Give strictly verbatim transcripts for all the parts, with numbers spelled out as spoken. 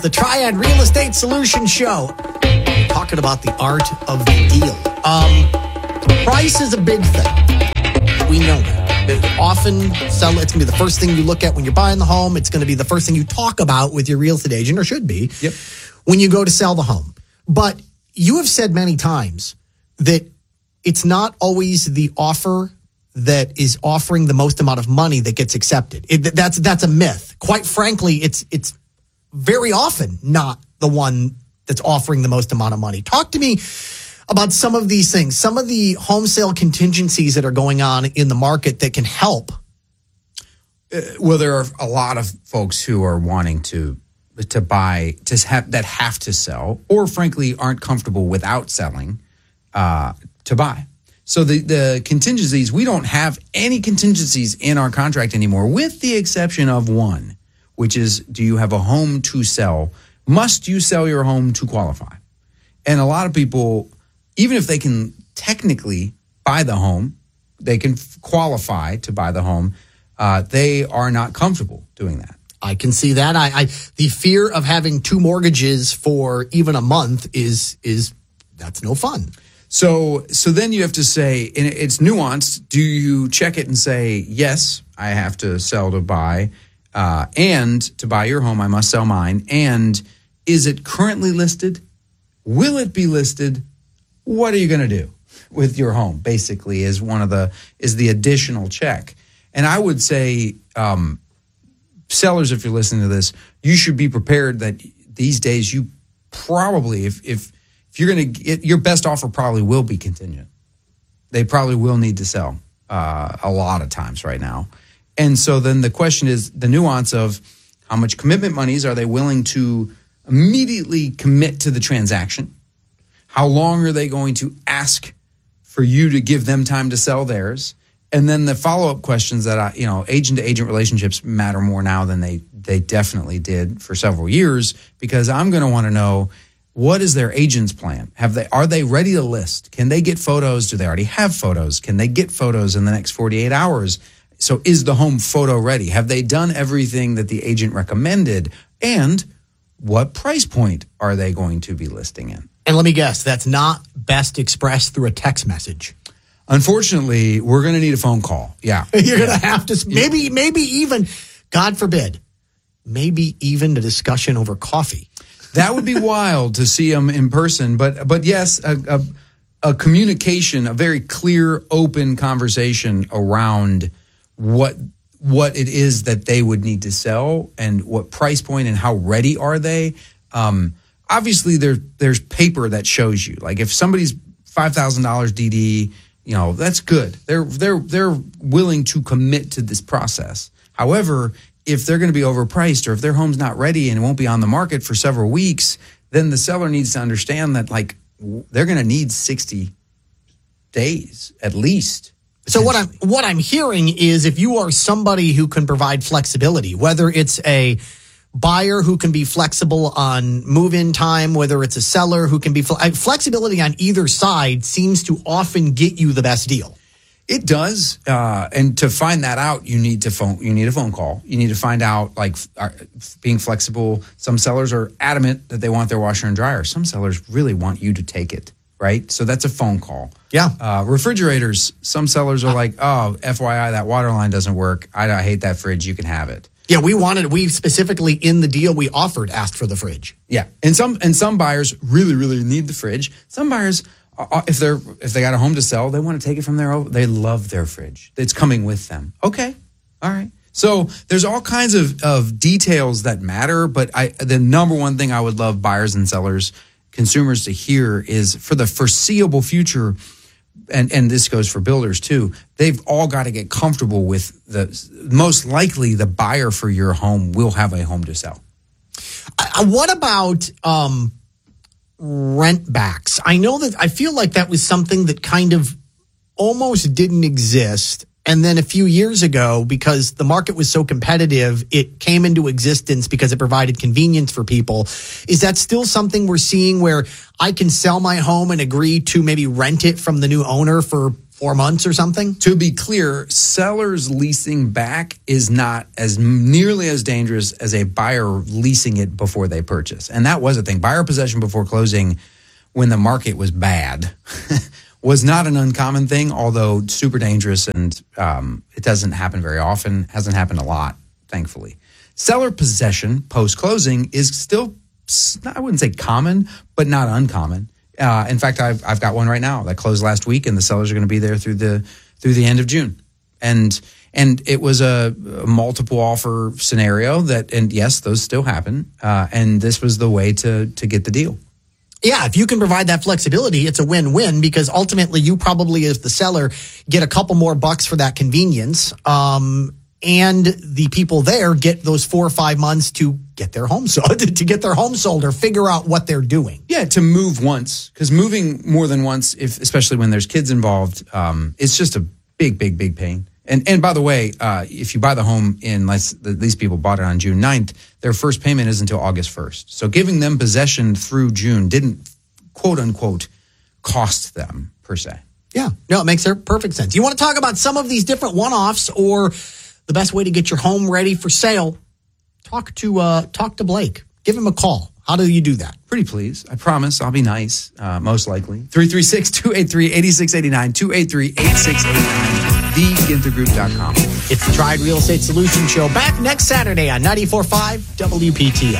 The Triad Real Estate Solution Show. Talking about the art of the deal. Um, price is a big thing. We know that. It often sell. It's going to be the first thing you look at when you're buying the home. It's going to be the first thing you talk about with your real estate agent, or should be, yep. when you go to sell the home. But you have said many times that it's not always the offer that is offering the most amount of money that gets accepted. It, that's that's a myth. Quite frankly, it's it's very often not the one that's offering the most amount of money. Talk to me about some of these things, some of the home sale contingencies that are going on in the market that can help. Uh, well, there are a lot of folks who are wanting to to buy, to have, that have to sell, or frankly aren't comfortable without selling uh, to buy. So the, the contingencies, we don't have any contingencies in our contract anymore, with the exception of one, which is, do you have a home to sell? Must you sell your home to qualify? And a lot of people, even if they can technically buy the home, they can qualify to buy the home, uh, they are not comfortable doing that. I can see that. I, I the fear of having two mortgages for even a month is is that's no fun. So so then you have to say, and it's nuanced. Do you check it and say, yes, I have to sell to buy, uh, and to buy your home, I must sell mine. And is it currently listed? Will it be listed? What are you going to do with your home? Basically, is one of the is the additional check. And I would say, um, sellers, if you're listening to this, you should be prepared that these days you probably, if if if you're going to get your best offer, probably will be contingent. They probably will need to sell uh, a lot of times right now. And so then the question is the nuance of how much commitment monies are they willing to immediately commit to the transaction? How long are they going to ask for you to give them time to sell theirs? And then the follow-up questions that I, you know, agent-to-agent relationships matter more now than they they definitely did for several years, because I'm going to want to know, what is their agent's plan? Have they are they ready to list? Can they get photos? Do they already have photos? Can they get photos in the next forty-eight hours? So is the home photo ready? Have they done everything that the agent recommended? And what price point are they going to be listing in? And let me guess, that's not best expressed through a text message. Unfortunately, we're going to need a phone call. Yeah. You're yeah. going to have to, maybe, maybe even, God forbid, maybe even a discussion over coffee. That would be wild to see them in person. But, but yes, a, a, a communication, a very clear, open conversation around what, what it is that they would need to sell and what price point and how ready are they. Um, obviously, there, there's paper that shows you. Like if somebody's five thousand dollars D D, you know, that's good. They're they're they're willing to commit to this process. However, if they're going to be overpriced, or if their home's not ready and it won't be on the market for several weeks, then the seller needs to understand that, like, they're going to need sixty days at least. So what I'm what I'm hearing is, if you are somebody who can provide flexibility, whether it's a buyer who can be flexible on move-in time, whether it's a seller who can be fle- flexibility on either side seems to often get you the best deal. It does, uh, and to find that out, you need to phone. You need a phone call. You need to find out, like, are, being flexible. Some sellers are adamant that they want their washer and dryer. Some sellers really want you to take it, right? So that's a phone call. Yeah. Uh, refrigerators. Some sellers are like, oh, F Y I, that water line doesn't work. I, I hate that fridge. You can have it. Yeah, we wanted, we specifically in the deal we offered asked for the fridge. Yeah, and some and some buyers really, really need the fridge. Some buyers, uh, if they're if they got a home to sell, they want to take it from their own. They love their fridge. It's coming with them. Okay, all right. So there's all kinds of, of details that matter, but I the number one thing I would love buyers and sellers, consumers to hear is, for the foreseeable future, and, and this goes for builders too, they've all got to get comfortable with the, most likely the buyer for your home will have a home to sell. Uh, what about um, rent backs? I know that, I feel like that was something that kind of almost didn't exist. And then a few years ago, because the market was so competitive, it came into existence because it provided convenience for people. Is that still something we're seeing, where I can sell my home and agree to maybe rent it from the new owner for four months or something. To be clear, sellers leasing back is not as nearly as dangerous as a buyer leasing it before they purchase. And that was a thing. Buyer possession before closing when the market was bad was not an uncommon thing, although super dangerous, and um, it doesn't happen very often. Hasn't happened a lot, thankfully. Seller possession post-closing is still, I wouldn't say common, but not uncommon. Uh, in fact, I've I've got one right now that closed last week, and the sellers are going to be there through the through the end of June. And and it was a, a multiple offer scenario that, and yes, those still happen. Uh, and this was the way to to get the deal. Yeah, if you can provide that flexibility, it's a win-win, because ultimately you probably, as the seller, get a couple more bucks for that convenience. Um, and the people there get those four or five months to get their home sold, to get their home sold or figure out what they're doing. Yeah, to move once, because moving more than once, if especially when there's kids involved, um, it's just a big, big, big pain. And and by the way, uh, if you buy the home in, like these people bought it on June ninth, their first payment is until August first. So giving them possession through June didn't, quote unquote, cost them per se. Yeah, no, it makes perfect sense. You want to talk about some of these different one-offs or the best way to get your home ready for sale? Talk to uh, talk to Blake. Give him a call. How do you do that? Pretty please. I promise I'll be nice, uh, most likely. three three six, two eight three, eight six eight nine, two eight three, eight six eight nine, the ginther group dot com. It's the Triad Real Estate Solution Show, back next Saturday on ninety-four point five W P T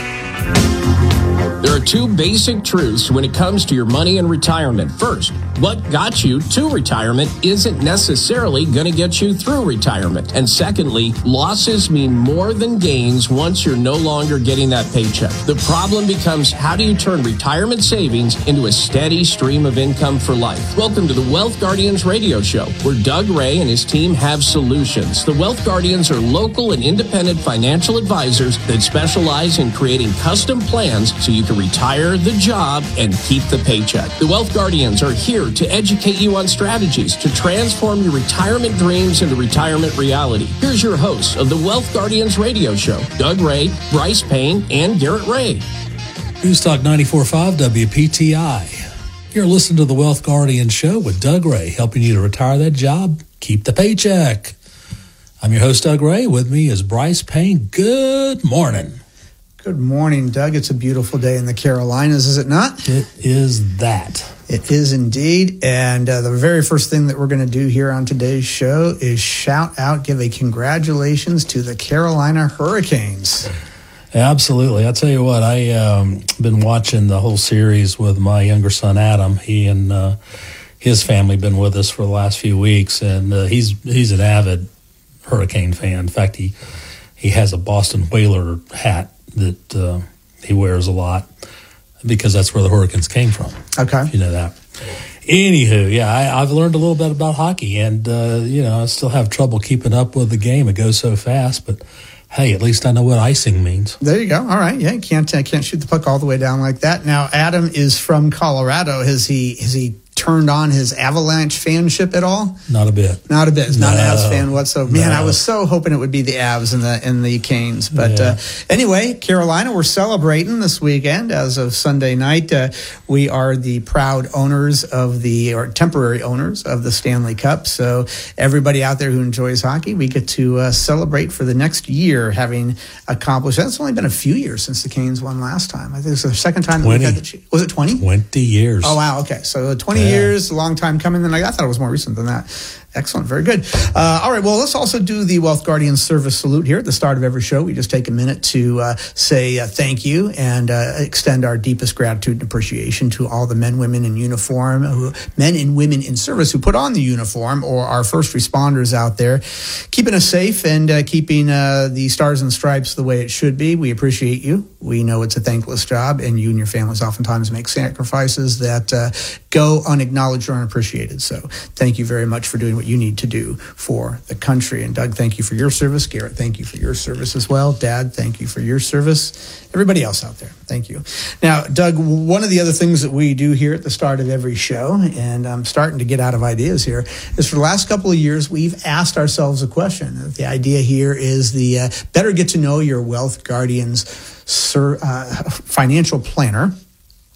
I. There are two basic truths when it comes to your money and retirement. First, what got you to retirement isn't necessarily going to get you through retirement. And secondly, losses mean more than gains once you're no longer getting that paycheck. The problem becomes, how do you turn retirement savings into a steady stream of income for life? Welcome to the Wealth Guardians radio show, where Doug Ray and his team have solutions. The Wealth Guardians are local and independent financial advisors that specialize in creating custom plans so you can retire the job and keep the paycheck. The Wealth Guardians are here to educate you on strategies to transform your retirement dreams into retirement reality. Here's your hosts of the Wealth Guardians radio show, Doug Ray, Bryce Payne, and Garrett Ray. News Talk ninety-four point five W P T I. You're listening to the Wealth Guardians show with Doug Ray, helping you to retire that job, keep the paycheck. I'm your host, Doug Ray. With me is Bryce Payne. Good morning. Good morning, Doug. It's a beautiful day in the Carolinas, is it not? It is that. It is indeed. And uh, the very first thing that we're going to do here on today's show is shout out, give a congratulations to the Carolina Hurricanes. Absolutely. I'll tell you what, I um, been watching the whole series with my younger son, Adam. He and uh, his family been with us for the last few weeks, and uh, he's he's an avid Hurricane fan. In fact, he, he has a Boston Whaler hat that uh, he wears a lot because that's where the Hurricanes came from. Okay. You know that. Anywho, yeah, I, I've learned a little bit about hockey, and, uh, you know, I still have trouble keeping up with the game. It goes so fast, but hey, at least I know what icing means. There you go. All right. Yeah, you can't, uh, can't shoot the puck all the way down like that. Now, Adam is from Colorado. Has he, has he turned on his Avalanche fanship at all? Not a bit. Not a bit. He's not no, an Avs fan whatsoever. Man, no. I was so hoping it would be the Avs and the and the Canes. But Yeah. uh, anyway, Carolina, we're celebrating this weekend as of Sunday night. Uh, we are the proud owners of the, or temporary owners of the Stanley Cup. So everybody out there who enjoys hockey, we get to uh, celebrate for the next year, having accomplished. It's only been a few years since the Canes won last time. I think it's the second time that we had the. Was it twenty? twenty years. Oh, wow. Okay. So twenty Yeah. years, a long time coming. Then I, I thought it was more recent than that. Excellent. Very good. Uh, all right. Well, let's also do the Wealth Guardian service salute here at the start of every show. We just take a minute to uh, say uh, thank you and uh, extend our deepest gratitude and appreciation to all the men, women in uniform, who, men and women in service who put on the uniform, or our first responders out there, keeping us safe and uh, keeping uh, the stars and stripes the way it should be. We appreciate you. We know it's a thankless job, and you and your families oftentimes make sacrifices that uh, go unacknowledged or unappreciated. So thank you very much for doing what you need to do for the country. And Doug, thank you for your service. Garrett, thank you for your service as well. Dad, thank you for your service. Everybody else out there, thank you. Now, Doug, one of the other things that we do here at the start of every show, and I'm starting to get out of ideas here, is for the last couple of years, we've asked ourselves a question. The idea here is the uh, better get to know your Wealth Guardians Sir, uh, financial planner.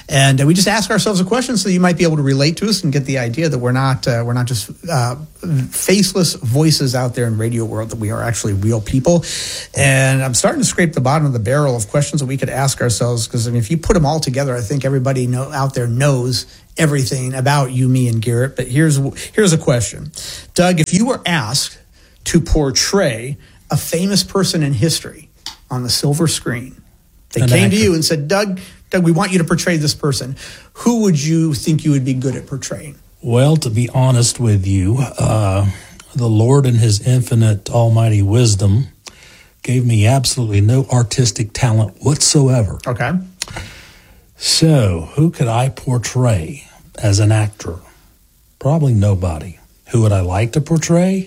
And uh, we just ask ourselves a question so you might be able to relate to us and get the idea that we're not uh, we're not just uh, faceless voices out there in radio world, that we are actually real people. And I'm starting to scrape the bottom of the barrel of questions that we could ask ourselves, because I mean, if you put them all together, I think everybody know, out there knows everything about you, me, and Garrett. But here's here's a question. Doug, if you were asked to portray a famous person in history on the silver screen, they An came actor. to you and said, Doug, Doug, we want you to portray this person. Who would you think you would be good at portraying? Well, to be honest with you, uh, the Lord in his infinite almighty wisdom gave me absolutely no artistic talent whatsoever. Okay. So, who could I portray as an actor? Probably nobody. Who would I like to portray?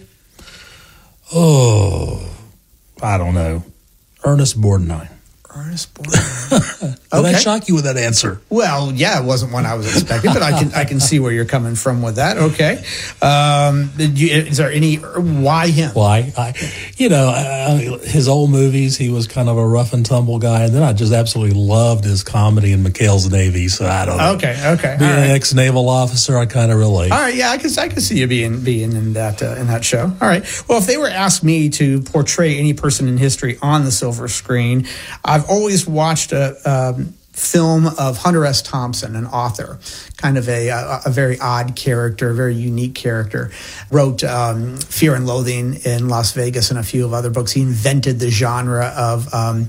Oh, I don't know. Ernest Borgnine. Ernest Borgnine. Did Okay. I shock you with that answer? Well, yeah, it wasn't one I was expecting, but I can I can see where you're coming from with that. Okay. Um, did you, is there any, why him? Why? I, you know, I, his old movies, he was kind of a rough and tumble guy. And then I just absolutely loved his comedy in McHale's Navy. So I don't know. Okay, okay. Being all an right. ex-naval officer, I kind of relate. All right, yeah, I can I can see you being being in that uh, in that show. All right. Well, if they were asked me to portray any person in history on the silver screen, I've always watched a um, film of Hunter S. Thompson, an author, kind of a a, a very odd character, a very unique character. Wrote um, Fear and Loathing in Las Vegas and a few of other books. He invented the genre of. Um,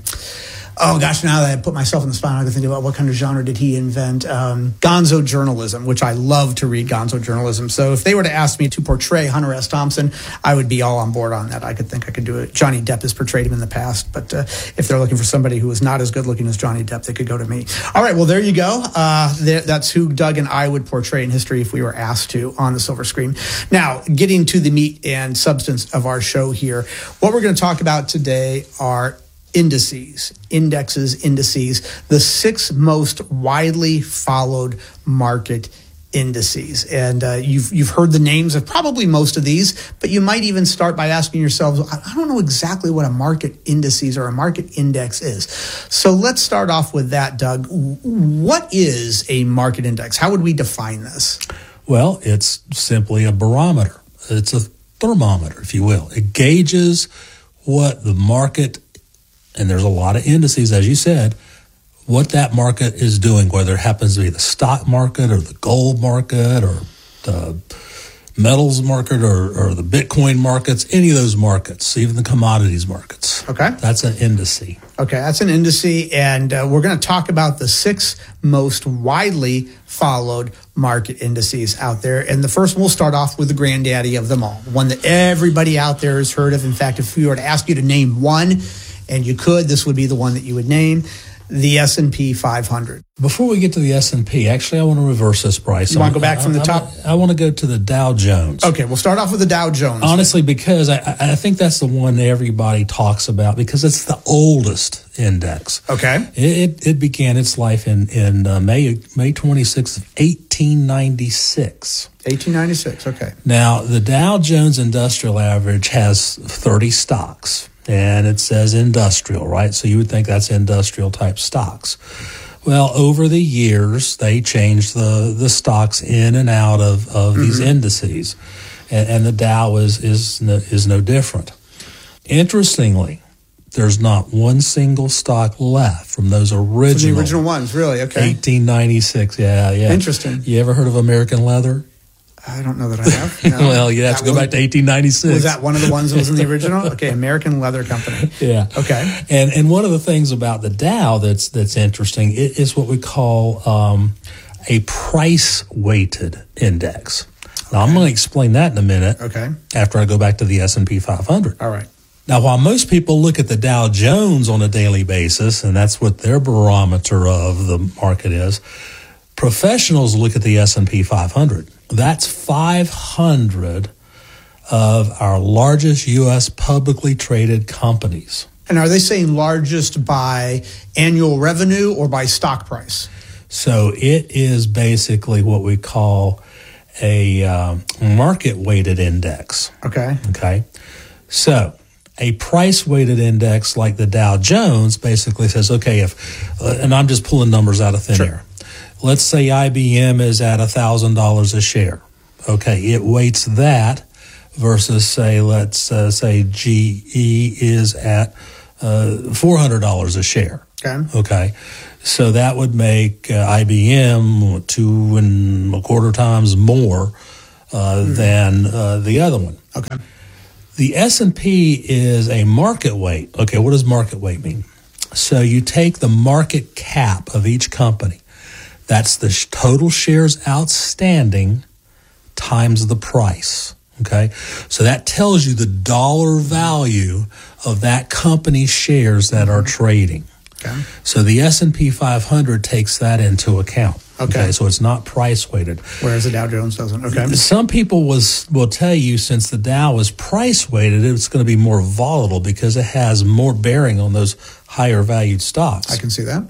Oh gosh! Now that I put myself in the spot, I can think about what kind of genre did he invent? Um, gonzo journalism, which I love to read gonzo journalism. So if they were to ask me to portray Hunter S. Thompson, I would be all on board on that. I could think I could do it. Johnny Depp has portrayed him in the past, but uh, if they're looking for somebody who is not as good looking as Johnny Depp, they could go to me. All right, well there you go. Uh, there, that's who Doug and I would portray in history if we were asked to on the silver screen. Now, getting to the meat and substance of our show here, what we're going to talk about today are indices, indexes, indices, the six most widely followed market indices. And uh, you've you've heard the names of probably most of these, but you might even start by asking yourselves, I don't know exactly what a market indices or a market index is. So let's start off with that, Doug. What is a market index? How would we define this? Well, it's simply a barometer. It's a thermometer, if you will. It gauges what the market, and there's a lot of indices, as you said, what that market is doing, whether it happens to be the stock market or the gold market or the metals market or, or the Bitcoin markets, any of those markets, even the commodities markets. Okay. That's an indice. Okay, that's an indice, and uh, we're going to talk about the six most widely followed market indices out there. And the first one, we'll start off with the granddaddy of them all, one that everybody out there has heard of. In fact, if we were to ask you to name one, and you could, this would be the one that you would name, the S and P five hundred. Before we get to the S and P, actually, I want to reverse this, Bryce. You want to go back I- from the I- top? I, I want to go to the Dow Jones. Okay, we'll start off with the Dow Jones. Honestly, because I, I I think that's the one everybody talks about because it's the oldest index. Okay. It, it, it began its life in, in uh, May May twenty-sixth of eighteen ninety-six. eighteen ninety-six, okay. Now, the Dow Jones Industrial Average has thirty stocks, and it says industrial, right? So you would think that's industrial type stocks. Well, over the years, they changed the, the stocks in and out of, of mm-hmm. these indices, and, and the Dow is, is, no, is no different. Interestingly, there's not one single stock left from those original, From the original ones, really, okay. eighteen ninety-six, yeah, yeah. Interesting. You ever heard of American Leather? I don't know that I have. No. Well, you have That to go one- back to eighteen ninety-six. Was that one of the ones that was in the original? Okay, American Leather Company. Yeah. Okay. And and one of the things about the Dow that's that's interesting is, is what we call um, a price weighted index. Now I'm going to explain that in a minute. Okay. After I go back to the S and P five hundred. All right. Now, while most people look at the Dow Jones on a daily basis, and that's what their barometer of the market is, professionals look at the S and P five hundred. That's five hundred of our largest U S publicly traded companies. And are they saying largest by annual revenue or by stock price? So it is basically what we call a uh, market-weighted index. Okay. Okay. So a price-weighted index like the Dow Jones basically says, okay, if, uh, and I'm just pulling numbers out of thin Sure. air. let's say I B M is at one thousand dollars a share. Okay, it weights that versus, say, let's uh, say G E is at uh, four hundred dollars a share. Okay. Okay. So that would make uh, I B M two and a quarter times more uh, mm. than uh, the other one. Okay. The S and P is a market weight. Okay, what does market weight mean? So you take the market cap of each company. That's the sh- total shares outstanding times the price. Okay, so that tells you the dollar value of that company's shares that are trading. Okay. So the S and P five hundred takes that into account. Okay. Okay, so it's not price weighted. Whereas the Dow Jones doesn't. Okay. Some people was, will tell you since the Dow is price weighted, it's going to be more volatile because it has more bearing on those higher valued stocks. I can see that.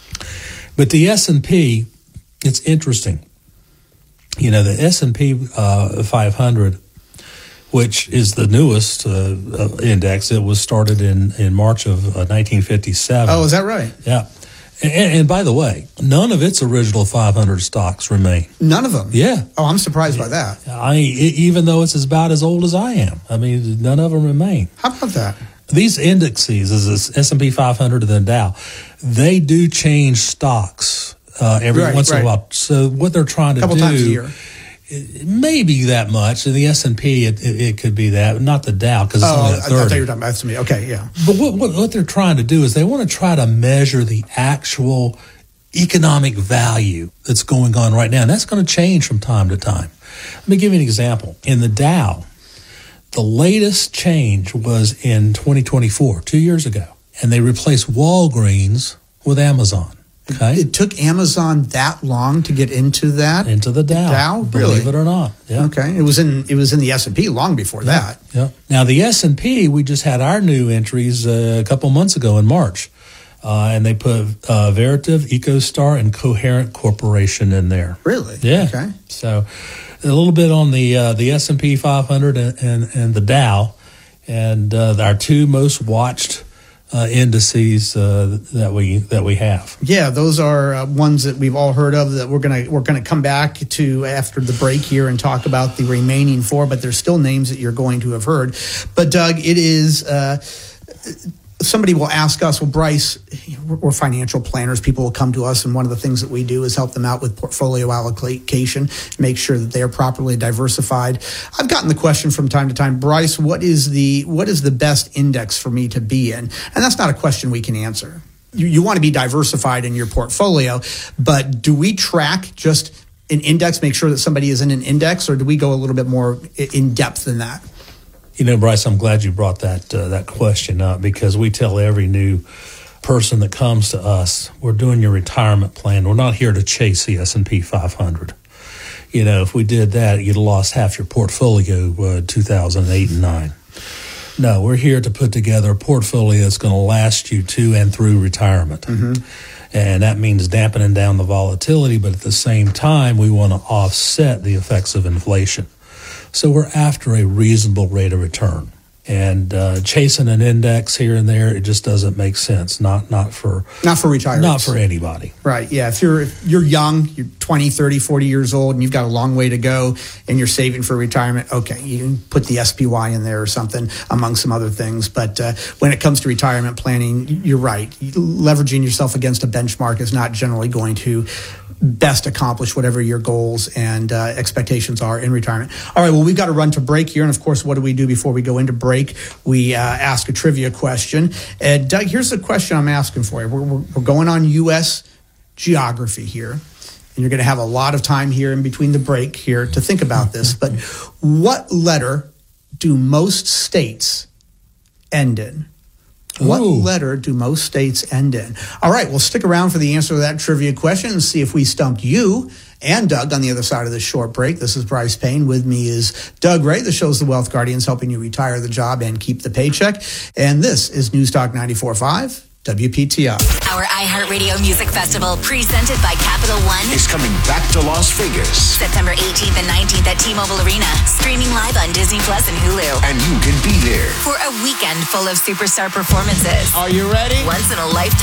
But the S and P, it's interesting. You know, the S and P uh, five hundred, which is the newest uh, index, it was started in, in March of uh, nineteen fifty-seven. Oh, is that right? Yeah. And, and by the way, none of its original five hundred stocks remain. None of them? Yeah. Oh, I'm surprised by that. I even though it's about as old as I am. I mean, none of them remain. How about that? These indexes, as the S and P five hundred and the Dow, they do change stocks uh, every right, once right. in a while. So what they're trying to Couple do, times a year. Maybe that much. In the S and P, it, it, it could be that, not the Dow because it's oh, only at thirty. I thought you were talking about S and P. Okay, yeah. But what, what what they're trying to do is they want to try to measure the actual economic value that's going on right now, and that's going to change from time to time. Let me give you an example. In the Dow, the latest change was in twenty twenty-four, two years ago, and they replaced Walgreens with Amazon. Okay, it took Amazon that long to get into that into the Dow. Dow, believe really? it or not. Yeah. Okay, it was in it was in the S and P long before yeah. that. Yeah. Now the S and P, we just had our new entries uh, a couple months ago in March, uh, and they put uh, Veritiv, EcoStar, and Coherent Corporation in there. Really? Yeah. Okay. So a little bit on the uh, the S and P five hundred and, and and the Dow, and uh, our two most watched Uh, indices uh, that we that we have. Yeah, those are uh, ones that we've all heard of that we're gonna we're gonna come back to after the break here and talk about the remaining four. But there's still names that you're going to have heard. But Doug, it is. Uh, Somebody will ask us, well, Bryce, we're financial planners. People will come to us, and one of the things that we do is help them out with portfolio allocation, make sure that they are properly diversified. I've gotten the question from time to time, Bryce, what is the what is the best index for me to be in? And that's not a question we can answer. You, you want to be diversified in your portfolio, but do we track just an index, make sure that somebody is in an index, or do we go a little bit more in depth than that? You know, Bryce, I'm glad you brought that uh, that question up because we tell every new person that comes to us, we're doing your retirement plan. We're not here to chase the S and P five hundred. You know, if we did that, you'd have lost half your portfolio uh, two thousand eight and nine. No, we're here to put together a portfolio that's going to last you to and through retirement. Mm-hmm. And that means dampening down the volatility, but at the same time, we want to offset the effects of inflation. So we're after a reasonable rate of return. And uh, chasing an index here and there, it just doesn't make sense. Not not for not for retirees. Not for anybody. Right. Yeah. If you're if you're young, you're twenty, thirty, forty years old, and you've got a long way to go, and you're saving for retirement, okay, you can put the S P Y in there or something, among some other things. But uh, when it comes to retirement planning, you're right. Leveraging yourself against a benchmark is not generally going to best accomplish whatever your goals and uh, expectations are in retirement. All right, well, we've got to run to break here. And, of course, what do we do before we go into break? We uh, ask a trivia question. And, Doug, here's the question I'm asking for you. We're, we're, we're going on U S geography here. And you're going to have a lot of time here in between the break here to think about this. But what letter do most states end in? What Ooh. letter do most states end in? All right, well, stick around for the answer to that trivia question and see if we stumped you and Doug on the other side of this short break. This is Bryce Payne. With me is Doug Ray. The show's The Wealth Guardians, helping you retire the job and keep the paycheck. And this is News Talk ninety-four point five. W P T I. Our iHeartRadio Music Festival, presented by Capital One, is coming back to Las Vegas. September eighteenth and nineteenth at T-Mobile Arena, streaming live on Disney Plus and Hulu. And you can be there For a weekend full of superstar performances. Are you ready? Once in a lifetime